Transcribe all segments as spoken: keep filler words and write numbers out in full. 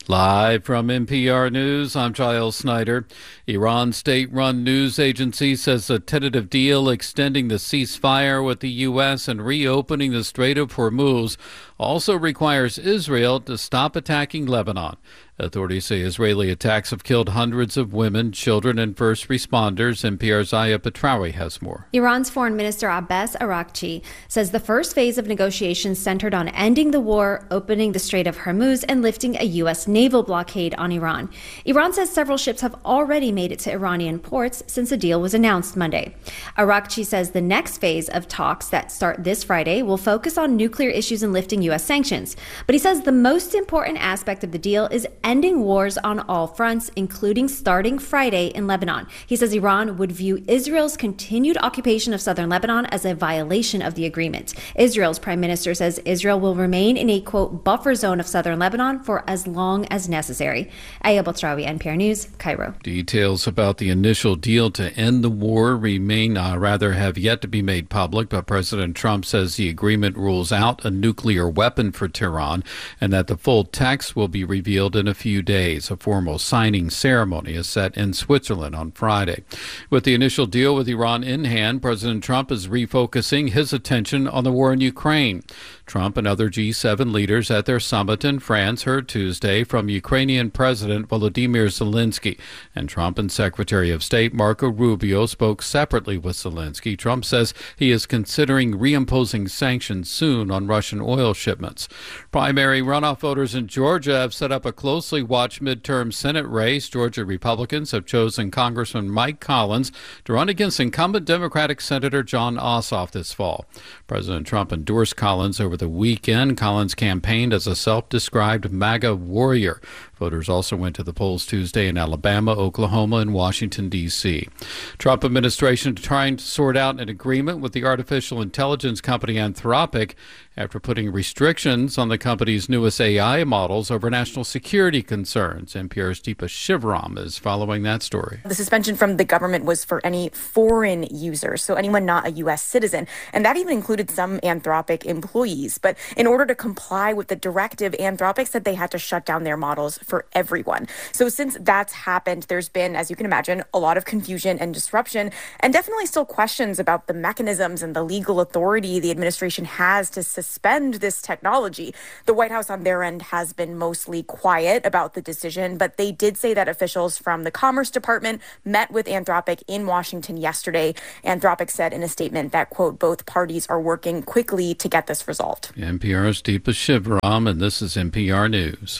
Live from N P R News, I'm Giles Snyder. Iran's state-run news agency says a tentative deal extending the ceasefire with the U S and reopening the Strait of Hormuz also requires Israel to stop attacking Lebanon. Authorities say Israeli attacks have killed hundreds of women, children, and first responders. N P R's Aya Petraoui has more. Iran's Foreign Minister Abbas Araghchi says the first phase of negotiations centered on ending the war, opening the Strait of Hormuz, and lifting a U S naval blockade on Iran. Iran says several ships have already made it to Iranian ports since the deal was announced Monday. Araghchi says the next phase of talks that start this Friday will focus on nuclear issues and lifting U S sanctions. But he says the most important aspect of the deal is ending wars on all fronts, including starting Friday in Lebanon. He says Iran would view Israel's continued occupation of southern Lebanon as a violation of the agreement. Israel's prime minister says Israel will remain in a, quote, buffer zone of southern Lebanon for as long as necessary. Aya Petraoui, N P R News, Cairo. Details about the initial deal to end the war remain, uh, rather have yet to be made public, but President Trump says the agreement rules out a nuclear weapon for Tehran and that the full text will be revealed in a few days. A formal signing ceremony is set in Switzerland on Friday. With the initial deal with Iran in hand, President Trump is refocusing his attention on the war in Ukraine. Trump and other G seven leaders at their summit in France heard Tuesday from Ukrainian President Volodymyr Zelensky, and Trump and Secretary of State Marco Rubio spoke separately with Zelensky. Trump says he is considering reimposing sanctions soon on Russian oil shipments. Primary runoff voters in Georgia have set up a closely watched midterm Senate race. Georgia Republicans have chosen Congressman Mike Collins to run against incumbent Democratic Senator Jon Ossoff this fall. President Trump endorsed Collins over the weekend. Collins campaigned as a self-described MAGA warrior. Voters also went to the polls Tuesday in Alabama, Oklahoma, and Washington, D C Trump administration trying to sort out an agreement with the artificial intelligence company Anthropic after putting restrictions on the company's newest A I models over national security concerns. N P R's Deepa Shivram is following that story. The suspension from the government was for any foreign users, so anyone not a U S citizen, and that even included some Anthropic employees. But in order to comply with the directive, Anthropic said they had to shut down their models for everyone. So since that's happened, there's been, as you can imagine, a lot of confusion and disruption, and definitely still questions about the mechanisms and the legal authority the administration has to suspend this technology. The White House on their end has been mostly quiet about the decision, but they did say that officials from the Commerce Department met with Anthropic in Washington yesterday. Anthropic said in a statement that, quote, both parties are working quickly to get this resolved. N P R's Deepa Shivram, and this is N P R News.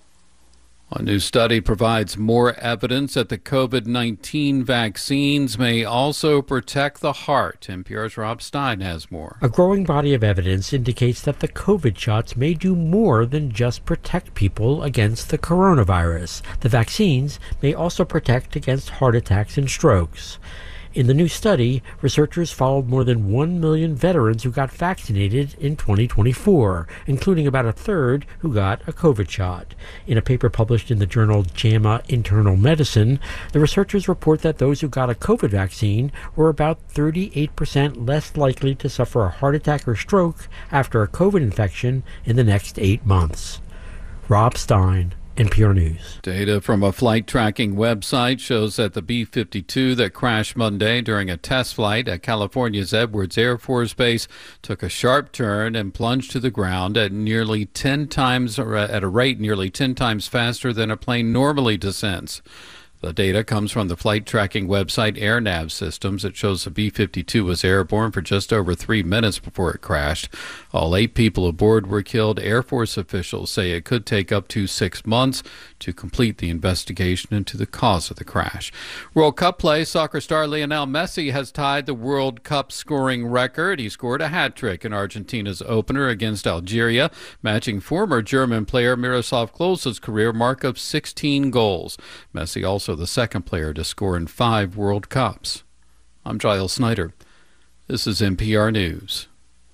A new study provides more evidence that the COVID nineteen vaccines may also protect the heart. N P R's Rob Stein has more. A growing body of evidence indicates that the COVID shots may do more than just protect people against the coronavirus. The vaccines may also protect against heart attacks and strokes. In the new study, researchers followed more than one million veterans who got vaccinated in twenty twenty-four, including about a third who got a COVID shot. In a paper published in the journal JAMA Internal Medicine, the researchers report that those who got a COVID vaccine were about thirty-eight percent less likely to suffer a heart attack or stroke after a COVID infection in the next eight months. Rob Stein, N P R News. Data from a flight tracking website shows that the B fifty-two that crashed Monday during a test flight at California's Edwards Air Force Base took a sharp turn and plunged to the ground at nearly ten times, or at a rate nearly ten times faster than a plane normally descends. The data comes from the flight tracking website AirNav Systems. It shows the B fifty-two was airborne for just over three minutes before it crashed. All eight people aboard were killed. Air Force officials say it could take up to six months to complete the investigation into the cause of the crash. World Cup play, soccer star Lionel Messi has tied the World Cup scoring record. He scored a hat trick in Argentina's opener against Algeria, matching former German player Miroslav Klose's career mark of sixteen goals. Messi also the second player to score in five World Cups. I'm Giles Snyder. This is N P R News.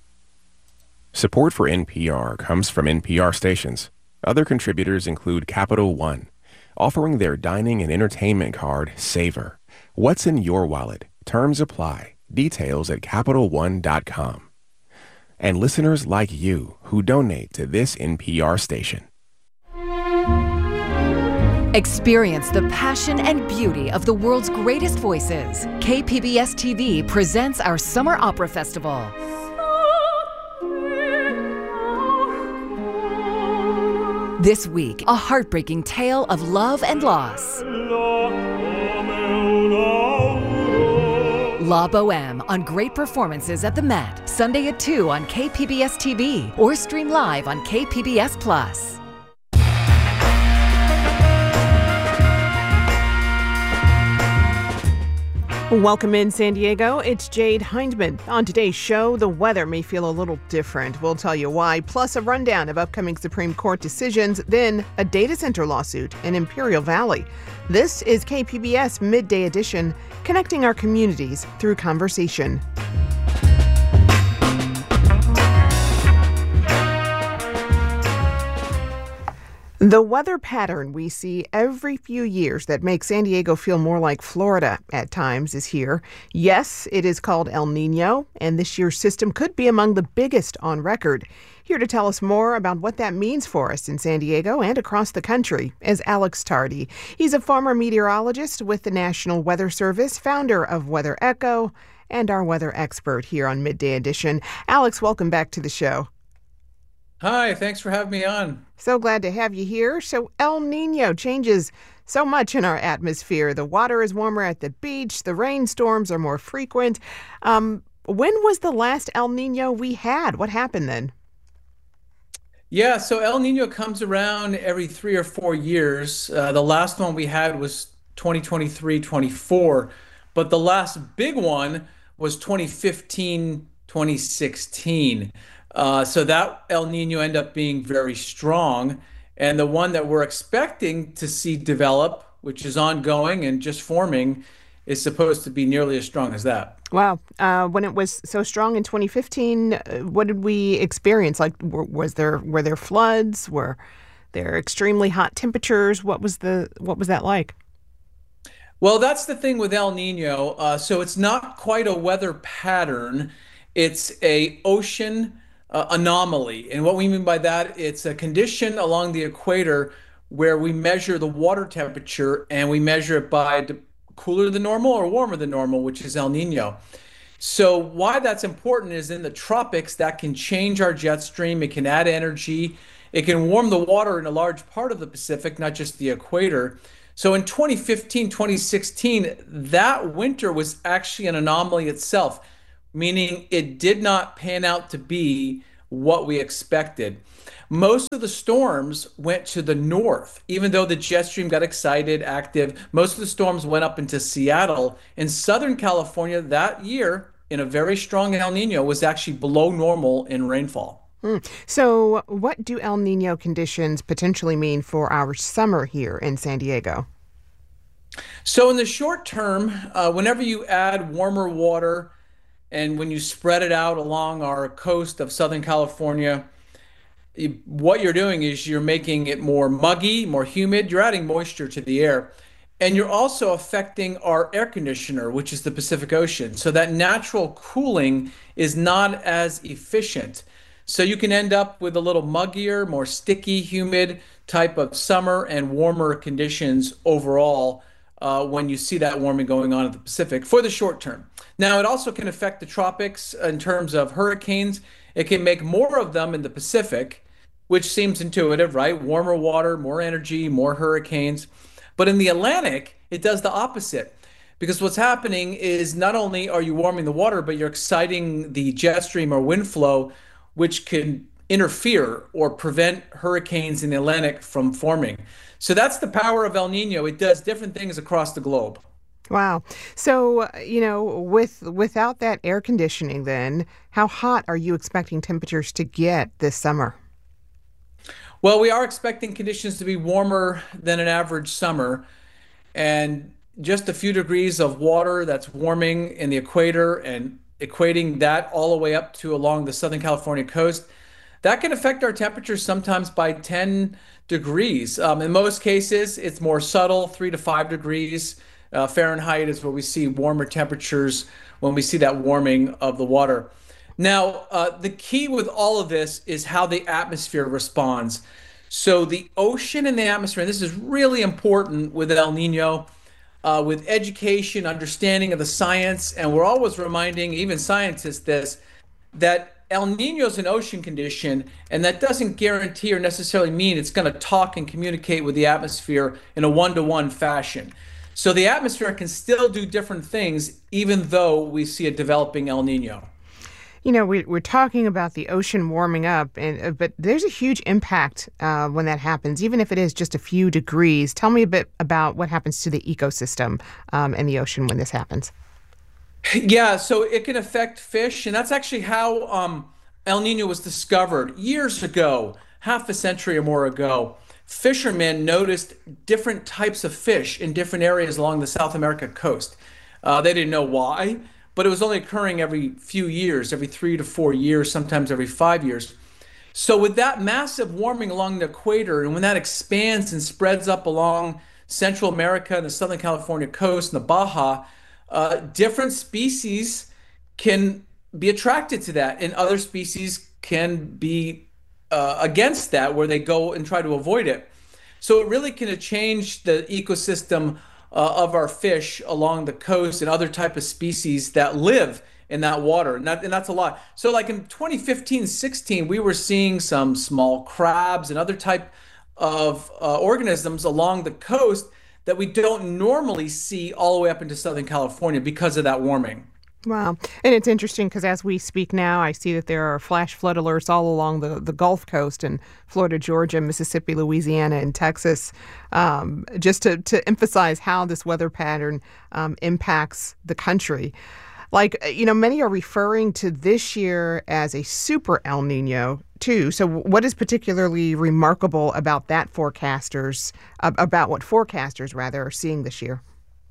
Support for N P R comes from N P R stations. Other contributors include Capital One, offering their dining and entertainment card, Savor. What's in your wallet? Terms apply. Details at Capital One dot com. And listeners like you who donate to this N P R station. Experience the passion and beauty of the world's greatest voices. K P B S T V presents our Summer Opera Festival. This week, a heartbreaking tale of love and loss. La Boheme on great performances at the Met, Sunday at two on K P B S T V or stream live on K P B S Plus. Welcome in San Diego, it's Jade Hindman. On today's show, the weather may feel a little different. We'll tell you why, plus a rundown of upcoming Supreme Court decisions, then a data center lawsuit in Imperial Valley. This is K P B S Midday Edition, connecting our communities through conversation. The weather pattern we see every few years that makes San Diego feel more like Florida at times is here. Yes, it is called El Nino, and this year's system could be among the biggest on record. Here to tell us more about what that means for us in San Diego and across the country is Alex Tardy. He's a former meteorologist with the National Weather Service, founder of Weather Echo, and our weather expert here on Midday Edition. Alex, welcome back to the show. Hi, thanks for having me on. So glad to have you here. So El Nino changes so much in our atmosphere. The water is warmer at the beach. The rainstorms are more frequent. Um, when was the last El Nino we had? What happened then? Yeah, so El Nino comes around every three or four years. Uh, the last one we had was twenty twenty-three twenty-four, but the last big one was twenty fifteen twenty sixteen. Uh, so that El Nino ended up being very strong. And the one that we're expecting to see develop, which is ongoing and just forming, is supposed to be nearly as strong as that. Wow. Uh, when it was so strong in twenty fifteen, uh, what did we experience? Like, w- was there were there floods? Were there extremely hot temperatures? What was the what was that like? Well, that's the thing with El Nino. Uh, so it's not quite a weather pattern. It's a ocean Uh, anomaly. And what we mean by that, it's a condition along the equator where we measure the water temperature and we measure it by cooler than normal or warmer than normal, which is El Nino. So why that's important is in the tropics, that can change our jet stream. It can add energy. It can warm the water in a large part of the Pacific, not just the equator. So in twenty fifteen, twenty sixteen, that winter was actually an anomaly itself, meaning it did not pan out to be what we expected. Most of the storms went to the north, even though the jet stream got excited, active. Most of the storms went up into Seattle. In Southern California that year, in a very strong El Nino, was actually below normal in rainfall. Mm. So what do El Nino conditions potentially mean for our summer here in San Diego? So in the short term, uh, whenever you add warmer water, and when you spread it out along our coast of Southern California, what you're doing is you're making it more muggy, more humid. You're adding moisture to the air. And you're also affecting our air conditioner, which is the Pacific Ocean. So that natural cooling is not as efficient. So you can end up with a little muggier, more sticky, humid type of summer and warmer conditions overall uh, when you see that warming going on in the Pacific for the short term. Now, it also can affect the tropics in terms of hurricanes. It can make more of them in the Pacific, which seems intuitive, right? Warmer water, more energy, more hurricanes. But in the Atlantic, it does the opposite. Because what's happening is not only are you warming the water, but you're exciting the jet stream or wind flow, which can interfere or prevent hurricanes in the Atlantic from forming. So that's the power of El Nino. It does different things across the globe. Wow. So, you know, with without that air conditioning then, how hot are you expecting temperatures to get this summer? Well, we are expecting conditions to be warmer than an average summer, and just a few degrees of water that's warming in the equator and equating that all the way up to along the Southern California coast, that can affect our temperatures sometimes by ten degrees. Um, in most cases, it's more subtle, three to five degrees. Uh, Fahrenheit is where we see warmer temperatures when we see that warming of the water. Now, uh, the key with all of this is how the atmosphere responds. So the ocean and the atmosphere, and this is really important with El Nino, uh, with education, understanding of the science, and we're always reminding even scientists this, that El Nino is an ocean condition, and that doesn't guarantee or necessarily mean it's going to talk and communicate with the atmosphere in a one-to-one fashion. So the atmosphere can still do different things, even though we see a developing El Nino. You know, we, we're talking about the ocean warming up, and uh, but there's a huge impact uh, when that happens, even if it is just a few degrees. Tell me a bit about what happens to the ecosystem um, in the ocean when this happens. Yeah, so it can affect fish, and that's actually how um, El Nino was discovered years ago, half a century or more ago. Fishermen noticed different types of fish in different areas along the South America coast. Uh, they didn't know why, but it was only occurring every few years, every three to four years, sometimes every five years. So with that massive warming along the equator, and when that expands and spreads up along Central America and the Southern California coast and the Baja, Uh, different species can be attracted to that, and other species can be uh, against that, where they go and try to avoid it. So it really can change the ecosystem uh, of our fish along the coast and other type of species that live in that water, and, that, and that's a lot. So like in twenty fifteen sixteen, we were seeing some small crabs and other type of uh, organisms along the coast that we don't normally see all the way up into Southern California because of that warming. Wow. And it's interesting because as we speak now, I see that there are flash flood alerts all along the, the Gulf Coast in Florida, Georgia, Mississippi, Louisiana, and Texas, um, just to, to emphasize how this weather pattern um, impacts the country. Like, you know, many are referring to this year as a super El Nino, too. So what is particularly remarkable about that forecasters, uh, about what forecasters, rather, are seeing this year?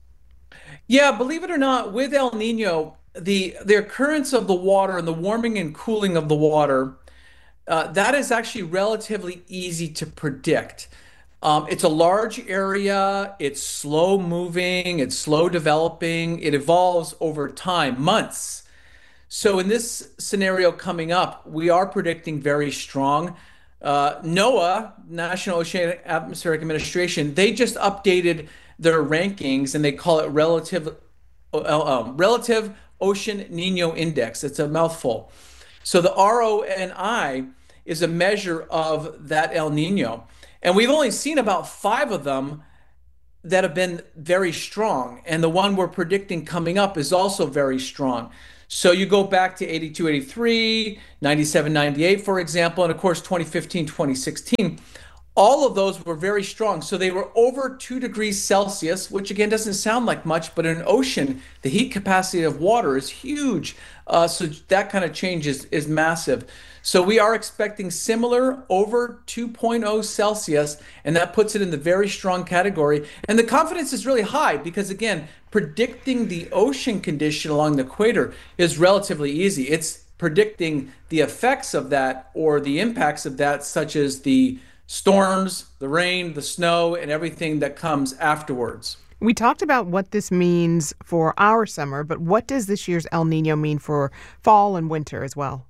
Yeah, believe it or not, with El Nino, the, the occurrence of the water and the warming and cooling of the water, uh, that is actually relatively easy to predict. Um, it's a large area, it's slow moving, it's slow developing, it evolves over time, months. So in this scenario coming up, we are predicting very strong. Uh, NOAA, National Oceanic Atmospheric Administration, they just updated their rankings and they call it relative, uh, um, relative Ocean Nino Index. It's a mouthful. So the R O N I is a measure of that El Nino. And we've only seen about five of them that have been very strong. And the one we're predicting coming up is also very strong. So you go back to eighty-two, eighty-three, ninety-seven, ninety-eight, for example, and of course, twenty fifteen, twenty sixteen. All of those were very strong. So they were over two degrees Celsius, which again doesn't sound like much, but in an ocean, the heat capacity of water is huge. Uh, so that kind of change is, is massive. So we are expecting similar over two point oh Celsius, and that puts it in the very strong category. And the confidence is really high because, again, predicting the ocean condition along the equator is relatively easy. It's predicting the effects of that or the impacts of that, such as the storms, the rain, the snow, and everything that comes afterwards. We talked about what this means for our summer, but what does this year's El Nino mean for fall and winter as well?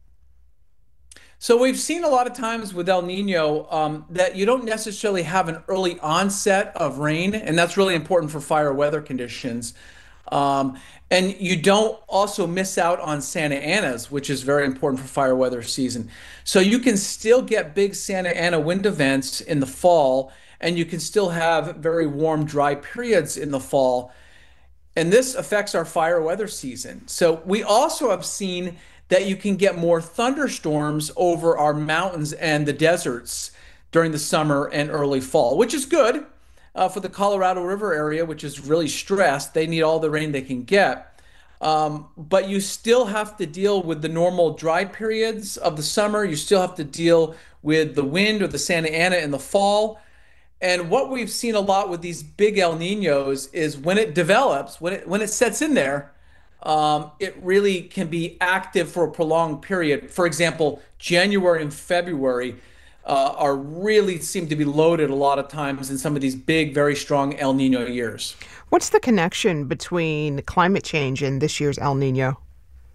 So we've seen a lot of times with El Nino um, that you don't necessarily have an early onset of rain, and that's really important for fire weather conditions. Um, and you don't also miss out on Santa Anas, which is very important for fire weather season. So you can still get big Santa Ana wind events in the fall, and you can still have very warm, dry periods in the fall. And this affects our fire weather season. So we also have seen that you can get more thunderstorms over our mountains and the deserts during the summer and early fall, which is good uh, for the Colorado River area, which is really stressed. They need all the rain they can get. Um, but you still have to deal with the normal dry periods of the summer. You still have to deal with the wind or the Santa Ana in the fall. And what we've seen a lot with these big El Ninos is when it develops, when it when it sets in there, Um, it really can be active for a prolonged period. For example, January and February uh, are really seem to be loaded a lot of times in some of these big, very strong El Nino years. What's the connection between climate change and this year's El Nino?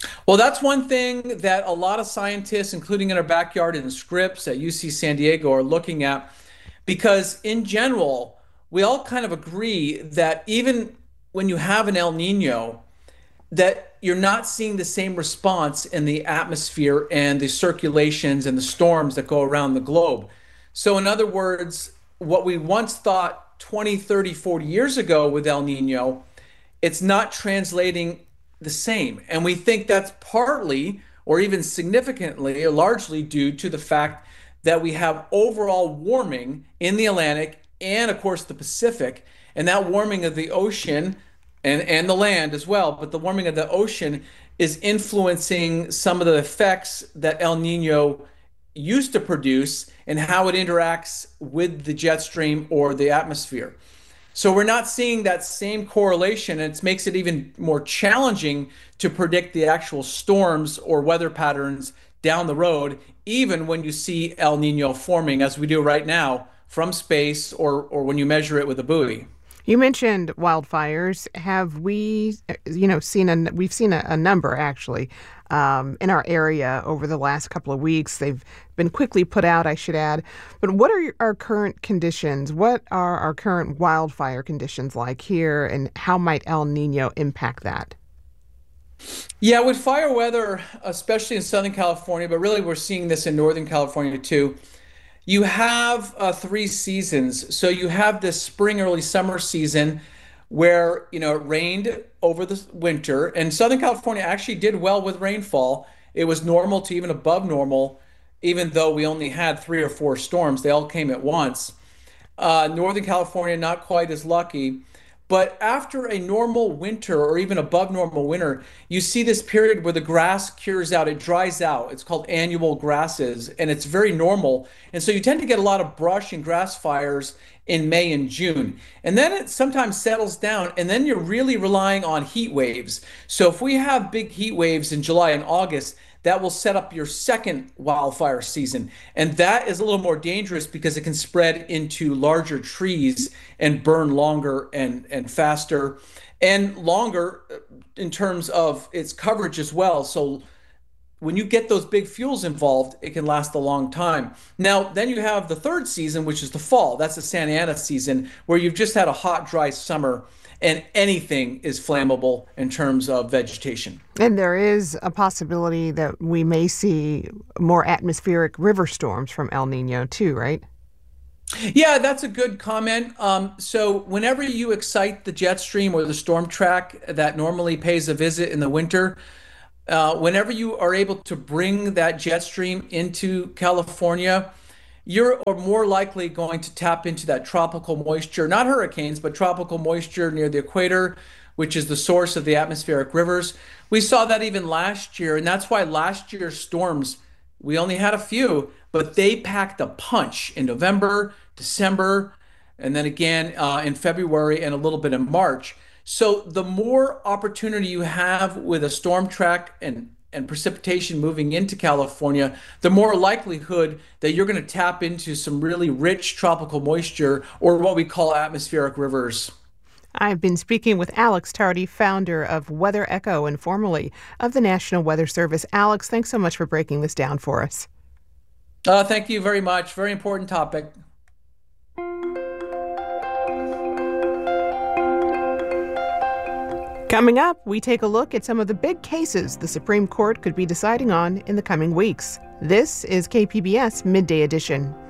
Well, that's one thing that a lot of scientists, including in our backyard in Scripps at U C San Diego, are looking at, because in general, we all kind of agree that even when you have an El Nino, that you're not seeing the same response in the atmosphere and the circulations and the storms that go around the globe. So in other words, what we once thought twenty, thirty, forty years ago with El Nino, it's not translating the same. And we think that's partly, or even significantly, or largely due to the fact that we have overall warming in the Atlantic and, of course, the Pacific. And that warming of the ocean and, and the land as well, but the warming of the ocean is influencing some of the effects that El Nino used to produce and how it interacts with the jet stream or the atmosphere. So we're not seeing that same correlation, and it makes it even more challenging to predict the actual storms or weather patterns down the road, even when you see El Nino forming, as we do right now, from space or, or when you measure it with a buoy. You mentioned wildfires. Have we, you know, seen a, we've seen a, a number actually um, in our area over the last couple of weeks. They've been quickly put out, I should add. But what are your, our current conditions? What are our current wildfire conditions like here, and how might El Nino impact that? Yeah, with fire weather, especially in Southern California, but really we're seeing this in Northern California too. You have uh, three seasons. So you have this spring, early summer season where, you know, it rained over the winter, and Southern California actually did well with rainfall. It was normal to even above normal, even though we only had three or four storms. They all came at once. Uh, Northern California, not quite as lucky. But after a normal winter or even above normal winter, you see this period where the grass cures out, it dries out. It's called annual grasses, and it's very normal. And so you tend to get a lot of brush and grass fires in May and June. And then it sometimes settles down, and then you're really relying on heat waves. So if we have big heat waves in July and August, that will set up your second wildfire season. And that is a little more dangerous because it can spread into larger trees and burn longer and, and faster, and longer in terms of its coverage as well. So when you get those big fuels involved, it can last a long time. Now, then you have the third season, which is the fall. That's the Santa Ana season, where you've just had a hot, dry summer, and anything is flammable in terms of vegetation. And there is a possibility that we may see more atmospheric river storms from El Nino too, right? Yeah, that's a good comment. Um, so whenever you excite the jet stream or the storm track that normally pays a visit in the winter, uh, whenever you are able to bring that jet stream into California, you're more likely going to tap into that tropical moisture, not hurricanes, but tropical moisture near the equator, which is the source of the atmospheric rivers. We saw that even last year, and that's why last year's storms, we only had a few, but they packed a punch in November, December, and then again uh, in February and a little bit in March. So the more opportunity you have with a storm track and and precipitation moving into California, the more likelihood that you're going to tap into some really rich tropical moisture, or what we call atmospheric rivers. I've been speaking with Alex Tardy, founder of Weather Echo and formerly of the National Weather Service. Alex, thanks so much for breaking this down for us. Uh, thank you very much. Very important topic. Coming up, we take a look at some of the big cases the Supreme Court could be deciding on in the coming weeks. This is K P B S Midday Edition.